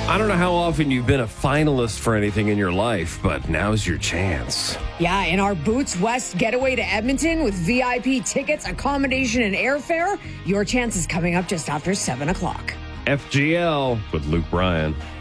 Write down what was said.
I don't know how often you've been a finalist for anything in your life, but now's your chance. Yeah, in our Boots West getaway to Edmonton with VIP tickets, accommodation, and airfare, your chance is coming up just after 7 o'clock. FGL with Luke Bryan.